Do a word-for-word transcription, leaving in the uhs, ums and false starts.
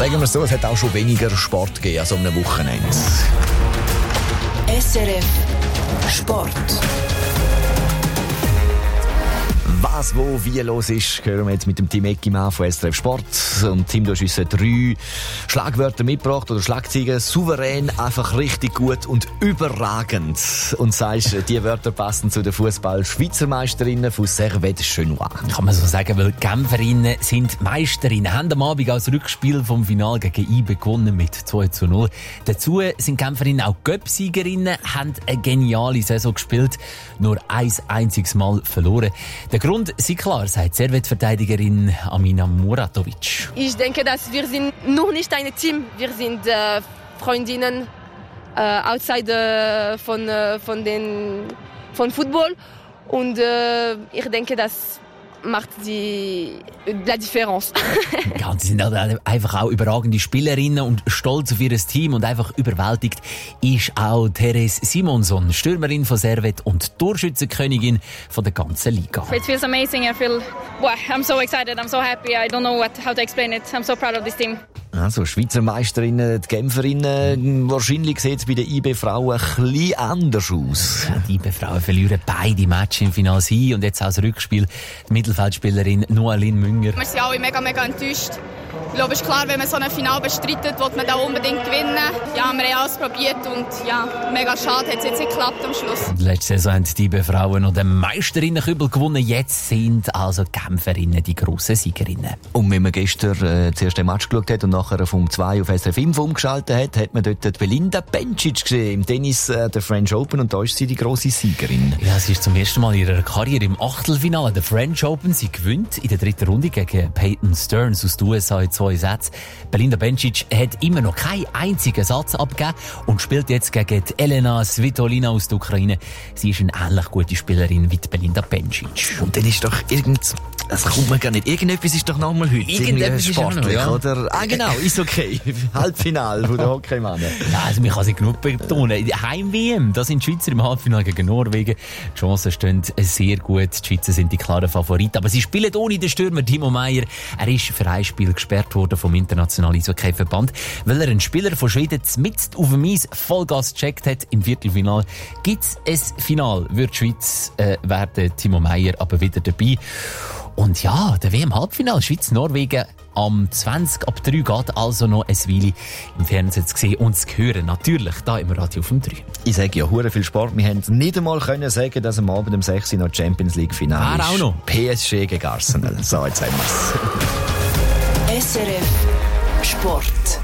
Sagen wir es so, es hat auch schon weniger Sport gegeben an so einem Wochenende. S R F Sport. Was, wo, wie los ist, hören wir jetzt mit dem Team Eckimann von S R F Sport. Und Tim, du hast uns drei Schlagwörter mitgebracht oder Schlagzeilen. Souverän, einfach richtig gut und überragend. Und sagst, die Wörter passen zu den Fußball-Schweizermeisterinnen von Servette Genua. Kann man so sagen, weil die Genferinnen sind Meisterinnen. Haben am Abend als Rückspiel vom Finale gegen I B gewonnen mit zwei zu null. Dazu sind die Genferinnen auch Göpp-Siegerinnen, haben eine geniale Saison gespielt, nur ein einziges Mal verloren. Der Grund ist klar, sagt Servette-Verteidigerin Amina Muratovic. Ich denke, dass wir sind nur nicht ein Team, wir sind äh, Freundinnen äh, outside äh, von äh, von den von Football und äh, ich denke, das macht die la Differenz. Ja, und sie sind einfach auch überragende Spielerinnen und stolz auf ihr Team und einfach überwältigt ist auch Therese Simonson, Stürmerin von Servette und Torschützenkönigin von der ganzen Liga. It feels amazing. I feel, well, I'm so excited. I'm so happy. I don't know what, how to explain it. I'm so proud of this team. Also Schweizer Meisterinnen, die Genferinnen, wahrscheinlich sieht es bei den I B-Frauen ein bisschen anders aus. Ja, die I B-Frauen verlieren beide Matches im Finale hin und jetzt als Rückspiel die Mittelfeldspielerin Noaline Münger. Wir sind alle mega, mega enttäuscht. Ich glaube, es ist klar, wenn man so ein Finale bestreitet, will man da unbedingt gewinnen. Ja, wir haben alles probiert und ja, mega schade, hat es jetzt nicht geklappt am Schluss. Letzte Saison haben die I B-Frauen noch den Meisterinnen-Kübel gewonnen. Jetzt sind also die Genferinnen die grossen Siegerinnen. Und wenn man gestern äh, zuerst den Match geschaut hat und nachher vom zwei auf S R F Info umgeschaltet hat, hat man dort die Belinda Bencic gesehen im Tennis äh, der French Open und da ist sie die grosse Siegerin. Ja, sie ist zum ersten Mal in ihrer Karriere im Achtelfinale der French Open. Sie gewinnt in der dritten Runde gegen Peyton Stearns aus den U S A in zwei Sätzen. Belinda Bencic hat immer noch keinen einzigen Satz abgegeben und spielt jetzt gegen die Elena Svitolina aus der Ukraine. Sie ist eine ähnlich gute Spielerin wie die Belinda Bencic. Und dann ist doch irgend... Das kommt mir gar nicht. Irgendetwas ist doch nochmal heute. Irgendetwas ist sportlich, noch, ja. Oder? Ah, genau, ist okay. Halbfinale von der Hockeymannen. Ja, also, man kann es genug betonen. Heim-W M, da sind die Schweizer im Halbfinale gegen Norwegen. Die Chancen stehen sehr gut. Die Schweizer sind die klaren Favoriten. Aber sie spielen ohne den Stürmer Timo Meyer. Er ist für ein Spiel gesperrt worden vom Internationalen Eishockey-Verband, weil er einen Spieler von Schweden mitten auf dem Eis Vollgas gecheckt hat. Im Viertelfinale gibt es ein Finale. Wird die Schweiz äh, werden Timo Meyer aber wieder dabei. Und ja, der W M-Halbfinale Schweiz-Norwegen am zwanzig ab drei geht also noch ein Weile im Fernsehen zu sehen und zu hören. Natürlich da im Radio auf dem drei. Ich sage ja, hure viel Sport. Wir haben nicht einmal können sagen, dass am Abend um sechs Uhr noch Champions League Finale ist. Auch noch. P S G gegen Arsenal. So, jetzt haben wir es. S R F Sport.